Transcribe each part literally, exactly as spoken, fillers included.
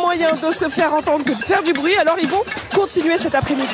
moyen de se faire entendre que de faire du bruit, alors ils vont continuer cet après-midi.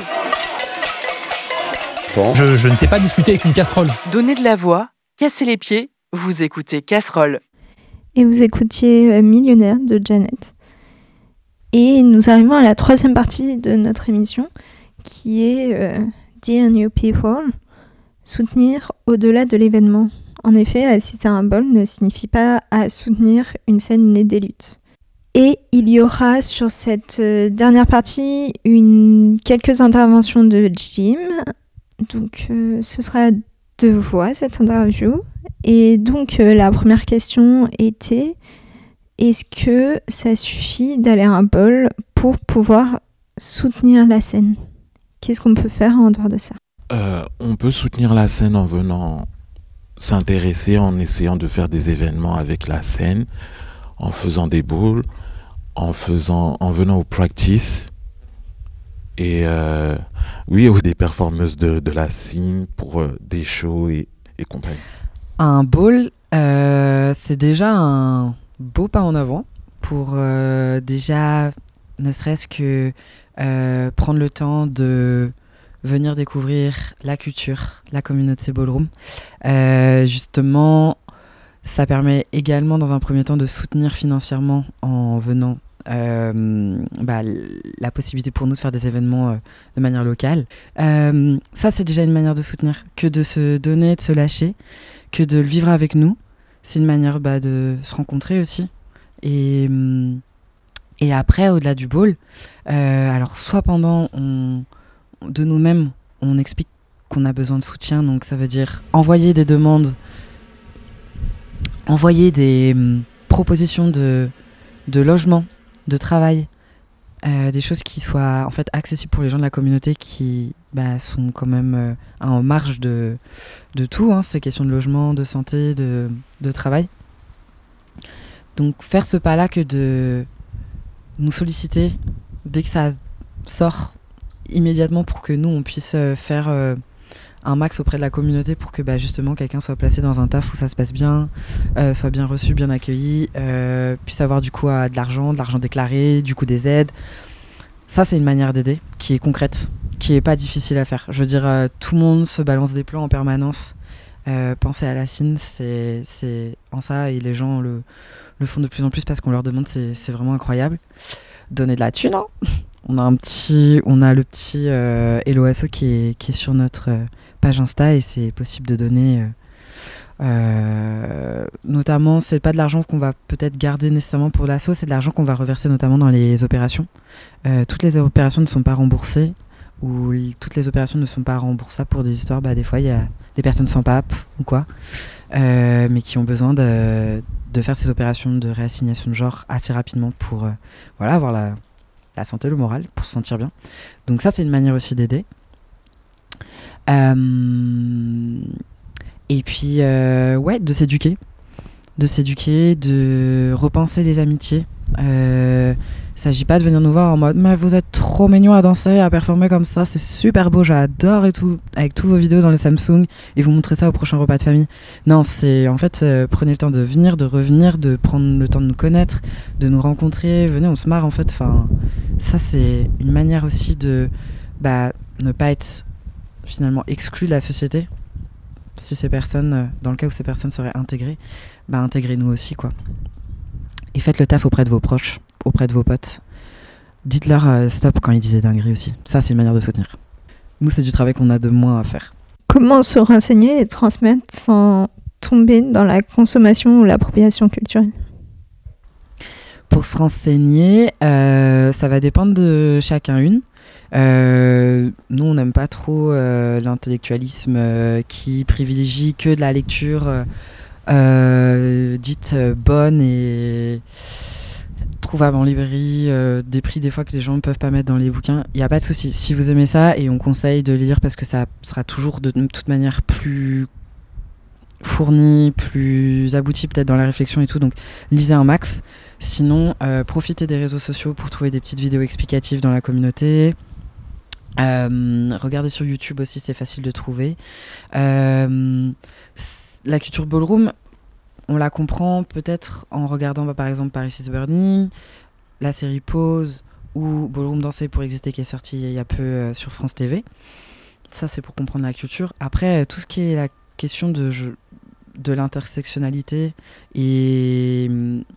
Bon. Je, je ne sais pas discuter avec une casserole. Donnez de la voix, cassez les pieds, vous écoutez Casserole. Et vous écoutiez Millionnaire de Janet. Et nous arrivons à la troisième partie de notre émission, qui est euh, Dear New People, soutenir au-delà de l'événement. En effet, assister à un bal ne signifie pas à soutenir une scène née des luttes. Et il y aura sur cette euh, dernière partie une, quelques interventions de Jim. Donc euh, ce sera deux voix cette interview. Et donc euh, la première question était, est-ce que ça suffit d'aller à un bal pour pouvoir soutenir la scène ? Qu'est-ce qu'on peut faire en dehors de ça ? euh, On peut soutenir la scène en venant s'intéresser, en essayant de faire des événements avec la scène, en faisant des balls, en, faisant, en venant au practice. Et euh, oui, des performances de, de la scène pour euh, des shows et, et compagnie. Un ball, euh, c'est déjà un beau pas en avant pour euh, déjà, ne serait-ce que euh, prendre le temps de venir découvrir la culture, la communauté ballroom. Euh, justement, ça permet également dans un premier temps de soutenir financièrement en venant Euh, bah, la possibilité pour nous de faire des événements euh, de manière locale. Euh, ça, c'est déjà une manière de soutenir, que de se donner, de se lâcher, que de le vivre avec nous. C'est une manière bah, de se rencontrer aussi. Et, et après, au-delà du ball, euh, alors soit pendant, on, de nous-mêmes, on explique qu'on a besoin de soutien, donc ça veut dire envoyer des demandes, envoyer des hum, propositions de, de logement, de travail, euh, des choses qui soient en fait accessibles pour les gens de la communauté qui bah, sont quand même euh, en marge de, de tout, hein, ces questions de logement, de santé, de, de travail. Donc faire ce pas-là que de nous solliciter dès que ça sort immédiatement pour que nous on puisse euh, faire euh, un max auprès de la communauté pour que bah, justement quelqu'un soit placé dans un taf où ça se passe bien, euh, soit bien reçu, bien accueilli, euh, puisse avoir du coup euh, de l'argent, de l'argent déclaré, du coup des aides. Ça c'est une manière d'aider qui est concrète, qui est pas difficile à faire. Je veux dire, euh, tout le monde se balance des plans en permanence. Euh, penser à la cine, c'est, c'est en ça, et les gens le, le font de plus en plus parce qu'on leur demande, c'est, c'est vraiment incroyable. Donner de la thune, hein. On a un petit, on a le petit euh, Hello Asso qui est, qui est sur notre euh, page Insta et c'est possible de donner. Euh, euh, notamment, c'est pas de l'argent qu'on va peut-être garder nécessairement pour l'asso, c'est de l'argent qu'on va reverser notamment dans les opérations. Euh, toutes les opérations ne sont pas remboursées ou l- toutes les opérations ne sont pas remboursables pour des histoires. Bah, des fois, il y a des personnes sans P A P ou quoi, euh, mais qui ont besoin de, de faire ces opérations de réassignation de genre assez rapidement pour euh, voilà, avoir la la santé, le moral, pour se sentir bien. Donc ça, c'est une manière aussi d'aider. Euh, et puis, euh, ouais, de s'éduquer. De s'éduquer, de repenser les amitiés. Euh, il ne s'agit pas de venir nous voir en mode « Mais vous êtes trop mignons à danser, à performer comme ça, c'est super beau, j'adore et tout », avec toutes vos vidéos dans le Samsung, et vous montrez ça au prochain repas de famille. Non, c'est en fait, euh, prenez le temps de venir, de revenir, de prendre le temps de nous connaître, de nous rencontrer, venez, on se marre en fait. Enfin, ça, c'est une manière aussi de bah, ne pas être finalement exclu de la société. Si ces personnes, dans le cas où ces personnes seraient intégrées, bah, intégrez-nous aussi, quoi. Et faites le taf auprès de vos proches, auprès de vos potes. Dites-leur euh, stop quand ils disent des dingueries aussi. Ça, c'est une manière de soutenir. Nous, c'est du travail qu'on a de moins à faire. Comment se renseigner et transmettre sans tomber dans la consommation ou l'appropriation culturelle ? Pour se renseigner, euh, ça va dépendre de chacun une. Euh, nous, on n'aime pas trop euh, l'intellectualisme euh, qui privilégie que de la lecture euh, euh, dite euh, bonne et trouvable en librairie, euh, des prix des fois que les gens ne peuvent pas mettre dans les bouquins. Il n'y a pas de souci. Si vous aimez ça, et on conseille de lire parce que ça sera toujours de toute manière plus fourni, plus abouti peut-être dans la réflexion et tout, donc lisez un max. Sinon, euh, profitez des réseaux sociaux pour trouver des petites vidéos explicatives dans la communauté. Euh, regardez sur YouTube aussi, c'est facile de trouver. Euh, la culture ballroom, on la comprend peut-être en regardant bah, par exemple Paris is Burning, la série Pause ou Ballroom Dansé pour exister qui est sorti il y a peu euh, sur France T V. Ça, c'est pour comprendre la culture. Après, tout ce qui est la question de, de l'intersectionnalité et,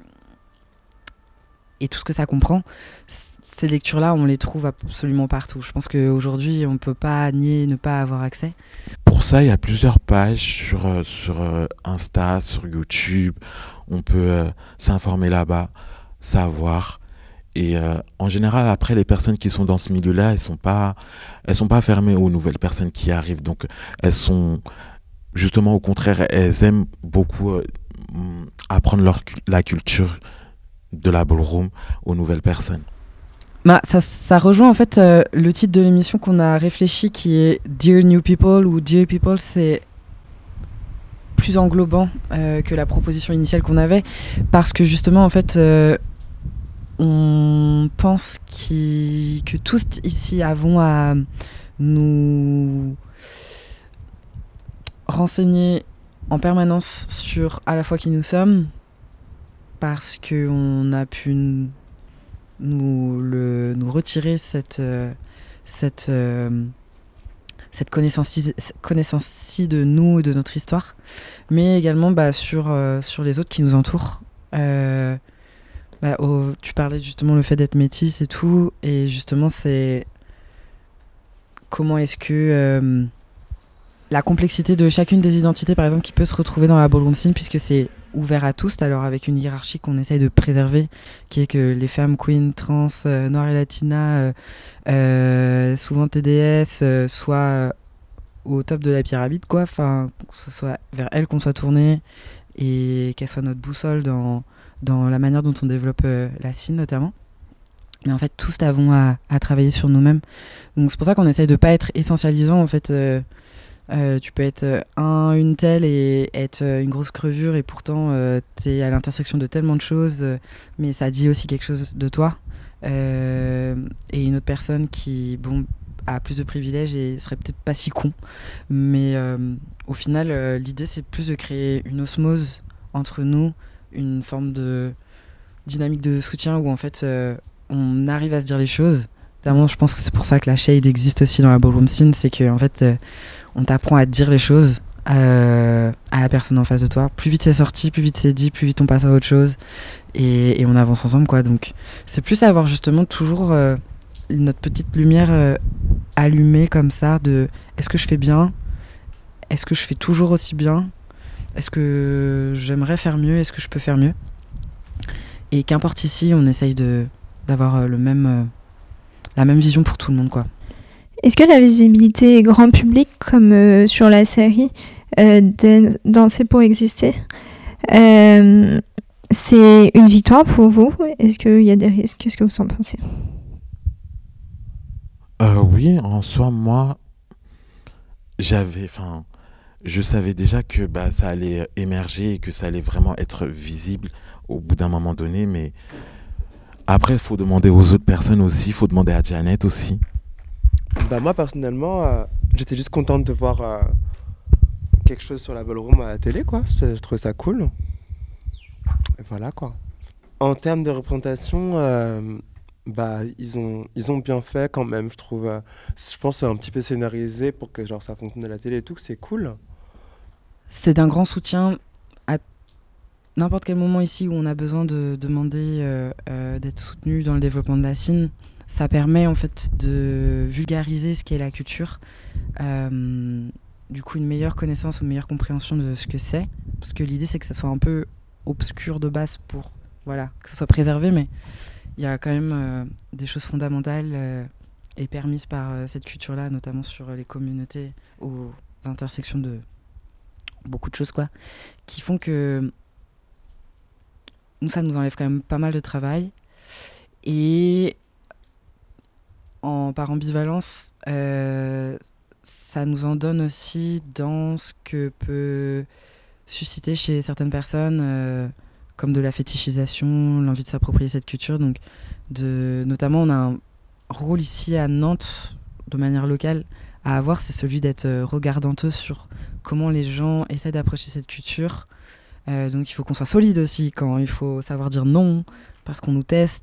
et tout ce que ça comprend, ces lectures-là, on les trouve absolument partout. Je pense qu'aujourd'hui, on ne peut pas nier ne pas avoir accès. Pour ça, il y a plusieurs pages sur, euh, sur euh, Insta, sur YouTube. On peut euh, s'informer là-bas, savoir. Et euh, en général, après, les personnes qui sont dans ce milieu-là, elles sont pas, elles sont pas fermées aux nouvelles personnes qui arrivent. Donc, elles sont, justement, au contraire, elles aiment beaucoup euh, apprendre leur, la culture de la ballroom aux nouvelles personnes. Bah, ça, ça rejoint en fait euh, le titre de l'émission qu'on a réfléchi qui est Dear New People, ou Dear People, c'est plus englobant euh, que la proposition initiale qu'on avait, parce que justement en fait euh, on pense qu'- que tous ici avons à nous renseigner en permanence sur à la fois qui nous sommes, parce qu'on a pu n- nous, le, nous retirer cette, euh, cette, euh, cette connaissance-ci, connaissance-ci de nous et de notre histoire, mais également bah, sur, euh, sur les autres qui nous entourent. Euh, bah, au, tu parlais justement le fait d'être métisse et tout, et justement c'est comment est-ce que euh, la complexité de chacune des identités, par exemple, qui peut se retrouver dans la ballroom scene, puisque c'est ouvert à tous, alors avec une hiérarchie qu'on essaye de préserver, qui est que les femmes queens, trans, euh, noires et latinas, euh, euh, souvent T D S, euh, soient euh, au top de la pyramide, quoi. Enfin, que ce soit vers elles qu'on soit tourné et qu'elles soient notre boussole dans, dans la manière dont on développe euh, la scene, notamment. Mais en fait, tous avons à, à travailler sur nous-mêmes. Donc c'est pour ça qu'on essaye de pas être essentialisant, en fait. Euh, Euh, tu peux être euh, un, une telle et être euh, une grosse crevure, et pourtant euh, t'es à l'intersection de tellement de choses, euh, mais ça dit aussi quelque chose de toi. Euh, et une autre personne qui bon, a plus de privilèges et serait peut-être pas si con, mais euh, au final euh, l'idée c'est plus de créer une osmose entre nous, une forme de dynamique de soutien où en fait euh, on arrive à se dire les choses. Notamment, je pense que c'est pour ça que la shade existe aussi dans la ballroom scene, c'est que en fait euh, on t'apprend à dire les choses euh, à la personne en face de toi. Plus vite c'est sorti, plus vite c'est dit, plus vite on passe à autre chose, et, et on avance ensemble, quoi. Donc c'est plus avoir justement toujours euh, notre petite lumière euh, allumée comme ça, de est-ce que je fais bien, est-ce que je fais toujours aussi bien, est-ce que j'aimerais faire mieux, est-ce que je peux faire mieux, et qu'importe ici on essaye de, d'avoir euh, le même, euh, la même vision pour tout le monde, quoi. Est-ce que la visibilité grand public, comme euh, sur la série euh, de Danser pour exister, euh, c'est une victoire pour vous? Est-ce qu'il y a des risques? Qu'est-ce que vous en pensez? Euh, oui, en soi, moi, j'avais, enfin, je savais déjà que bah, ça allait émerger et que ça allait vraiment être visible au bout d'un moment donné. Mais après, il faut demander aux autres personnes aussi, il faut demander à Janet aussi. Bah moi personnellement, euh, j'étais juste contente de voir euh, quelque chose sur la ballroom à la télé, quoi. C'est- Je trouvais ça cool. Et voilà, quoi. En termes de représentation, euh, bah ils ont ils ont bien fait quand même, je trouve. euh, je pense que c'est un petit peu scénarisé pour que genre ça fonctionne à la télé et tout, que c'est cool. C'est d'un grand soutien à n'importe quel moment ici où on a besoin de demander euh, euh, d'être soutenu dans le développement de la scène. Ça permet en fait de vulgariser ce qu'est la culture, euh, du coup une meilleure connaissance, une meilleure compréhension de ce que c'est, parce que l'idée c'est que ça soit un peu obscur de base pour voilà, que ça soit préservé, mais il y a quand même euh, des choses fondamentales euh, et permises par euh, cette culture-là, notamment sur euh, les communautés, aux intersections de beaucoup de choses, quoi, qui font que nous, ça nous enlève quand même pas mal de travail. Et en, par ambivalence, euh, ça nous en donne aussi dans ce que peut susciter chez certaines personnes, euh, comme de la fétichisation, l'envie de s'approprier cette culture. Donc, de, notamment, on a un rôle ici à Nantes, de manière locale, à avoir, c'est celui d'être euh, regardanteux sur comment les gens essaient d'approcher cette culture. Euh, donc, il faut qu'on soit solide aussi quand il faut savoir dire non, parce qu'on nous teste.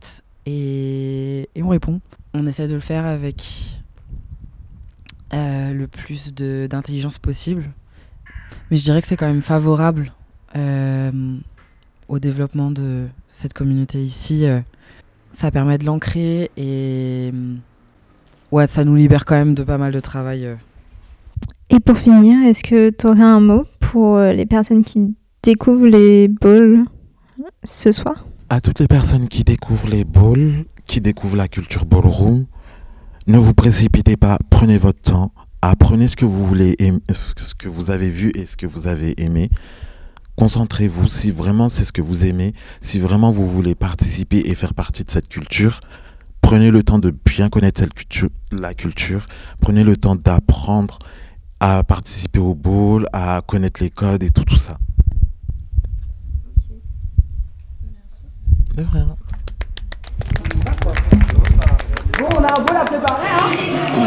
et, et on répond. On essaie de le faire avec euh, le plus de, d'intelligence possible. Mais je dirais que c'est quand même favorable euh, au développement de cette communauté ici. Euh, ça permet de l'ancrer et ouais, ça nous libère quand même de pas mal de travail. Euh. Et pour finir, est-ce que tu aurais un mot pour les personnes qui découvrent les balls ce soir? À toutes les personnes qui découvrent les balls, qui découvrent la culture ballroom, ne vous précipitez pas, prenez votre temps, apprenez ce que vous voulez, aimer, ce que vous avez vu et ce que vous avez aimé. Concentrez-vous si vraiment c'est ce que vous aimez, si vraiment vous voulez participer et faire partie de cette culture. Prenez le temps de bien connaître cette culture, la culture. Prenez le temps d'apprendre à participer au ball, à connaître les codes et tout, tout ça. Ok, merci. De rien. Bon, on a un vol à préparer, hein.